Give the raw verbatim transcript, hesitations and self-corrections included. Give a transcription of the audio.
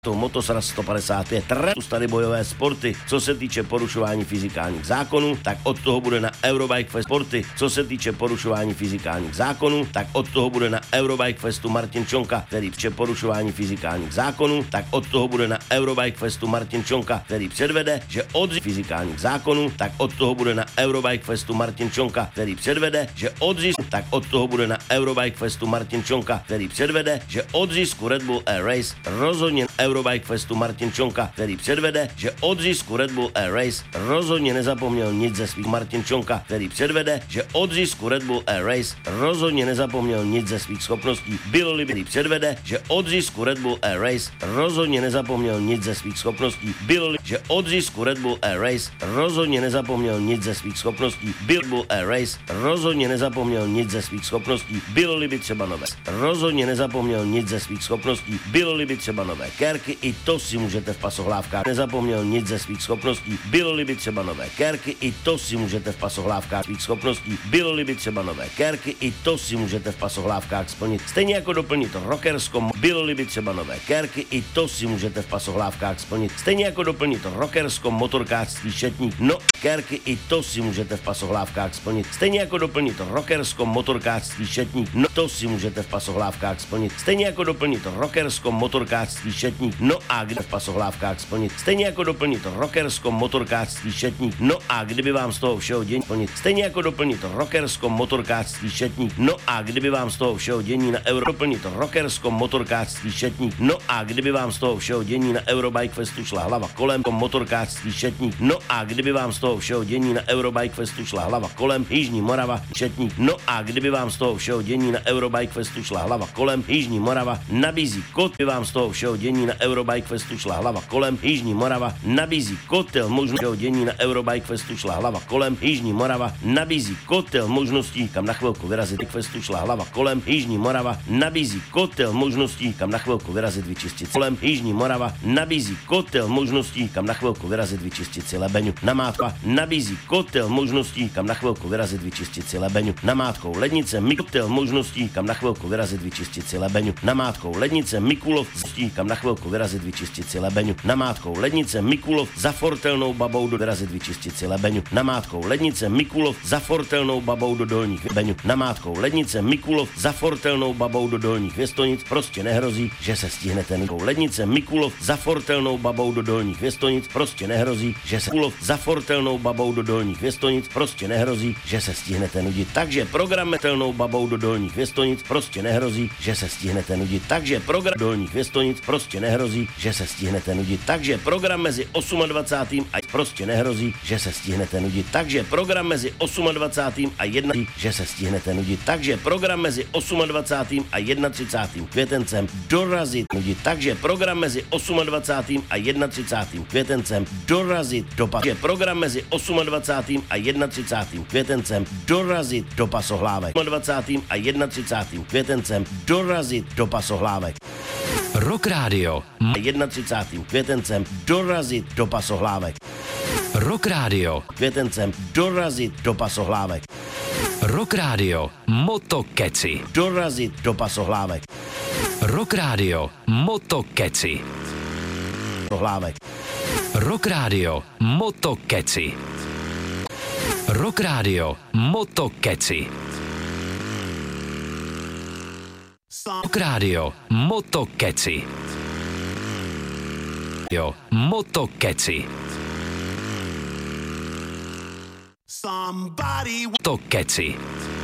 Motosraz sto padesát pět, tady bojové sporty, co se týče porušování fyzikálních zákonů, tak od toho bude na Eurobike Fest sporty, co se týče porušování fyzikálních zákonů, tak od toho bude na Eurobike Festu Martin Čonka, který při porušování fyzikálních zákonů, tak od toho bude na Eurobike Festu Martin Čonka, který předvede, že od fyzikálních zákonů, tak od toho bude na Eurobike Festu Martin Čonka, který předvede, že od zisku, tak od toho bude na Eurobike Festu Martin Čonka, který předvede, že od zisku Red Bull Air Race rozhodně Eurobike Festu Martin Čonka, který předvede, že od zisku Red Bull Air Race rozhodně nezapomněl nic ze svých Martin Čonka, který předvede, že od zisku Red Bull Air Race rozhodně nezapomněl nic ze svých schopností. Bylo-li by předvede, že od zisku Red Bull Air Race rozhodně nezapomněl nic ze svých schopností. Bylo-li, že od zisku Red Bull Air Race rozhodně nezapomněl nic ze svých schopností. Red Bull Air Race rozhodně nezapomněl nic ze svých schopností. Bylo-li by třeba nové, rozhodně nezapomněl nic ze svých schopností. Bylo-li by třeba nové kérky, i to si můžete v pasohlávkách. Nezapomněl nic ze svých schopností. Bylo-li by třeba nové kérky, i to si můžete v pasohlávkách svých schopností. Bylo-li by třeba nové kérky, i to si můžete v pasohlávkách splnit. Stejně jako doplnit rockerskou. Bylo-li by třeba nové kérky, i to si můžete v pasohlávkách splnit. Stejně jako doplnit rockerskou motorkářský šetník. No, kérky, i to si můžete v pasohlávkách splnit. Stejně jako doplnit rockerskou motorkářský šetník. No, to si můžete v pasohlávkách splnit. Stejně jako doplnit rockerskou motorkářský šetník. No a kde v pasohlávkách splnit. Stejně jako doplnit rockerskou motorkářský šetník. No a kdyby vám z toho všeho dění splnit. Stejně jako doplnit rockerskou motorkářský šetník. No a kdyby vám z toho všeho dění na Euro doplnit rockerskou motorkářský šetník. No a kdyby vám z toho všeho dění na Eurobike Festu šla hlava kolem motorkářský šetník. No a kdyby vám z toho všeho dění na Eurobike Festu šla hlava kolem Jižní Morava šetník. No a kdyby vám z toho všeho dění na Eurobike Festu šla hlava kolem Jižní Morava nabízí kot, by vám z toho všeho dění na Eurobike Festu šla hlava kolem Jižní Morava nabízí kotel možného dění na Eurobike Festu šla hlava kolem Jižní Morava nabízí kotel možností, kam na chvilku vyrazit Festu šla hlava kolem Jižní Morava nabízí kotel možností, kam na chvilku vyrazit vyčistit kolem Jižní Morava nabízí kotel možností, kam na chvilku vyrazit vyčistit si lebeňu. Namátková nabízí kotel možností, kam na chvilku vyrazit vyčistit si lebeňu. Namátkou lednice Mikotel možností, kam na chvilku vyrazit vyčistit si lebeňu. Namátkou lednice Mikulov kam na chvilku vyrazit vyčistit si lebeňu. Namátkou lednice Mikulov za fortelnou babou do vyrazit vyčistit si lebeňu. Namátkou lednice Mikulov za fortelnou babou do dolních lebeňu. Namátkou lednice Mikulov za fortelnou babou do dolních Věstonic prostě nehrozí, že se stihnete nukou. Lednice Mikulov za fortelnou babou do dolních Věstonic prostě nehrozí, že se Mikulov za fortelnou babou do dolních Věstonic prostě nehrozí, že se stihnete nudit. Takže program metelnou babou do dolních Věstonic prostě nehrozí, že se stihnete nudit. Takže program dolních Věstonic prostě nehrozí, že se stihnete nudit. Takže program mezi dvacátým osmým a prostě nehrozí, že se stihnete nudit. Takže program mezi dvacátým osmým a jednacátým že se stihnete nudit. Takže program mezi dvacátým osmým a třicátým prvním květencem dorazit nudit. Takže program mezi dvacátým osmým a třicátým prvním květencem dorazit do pasohlávek. Takže program mezi dvacátým osmým a třicátým prvním květencem dorazit do pasohlávek. dvacátým osmým a třicátým prvním květencem dorazit do pasohlávek. Rock Radio. třicátým prvním květencem dorazit do pasohlávek. Rock Radio. Květencem dorazit do pasohlávek. Rock Radio. Motokeci. Dorazit do pasohlávek. Rock Radio. Motokeci. Pasohlávek. Rock Radio. Motokeci. Rock Radio. Motokeci. Rock Radio. Motokeci. Jo, Motokeci. Somebody Motokeci.